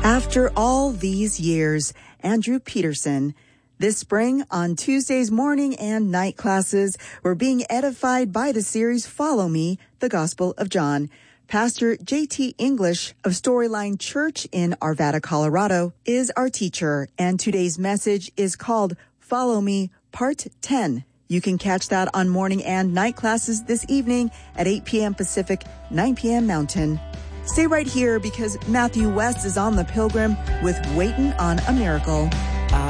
After all these years, Andrew Peterson. This spring, on Tuesday's morning and night classes, we're being edified by the series Follow Me, the Gospel of John. Pastor J.T. English of Storyline Church in Arvada, Colorado, is our teacher, and today's message is called Follow Me, Part 10. You can catch that on morning and night classes this evening at 8 p.m. Pacific, 9 p.m. Mountain. Stay right here because Matthew West is on the Pilgrim with Waitin' on a Miracle.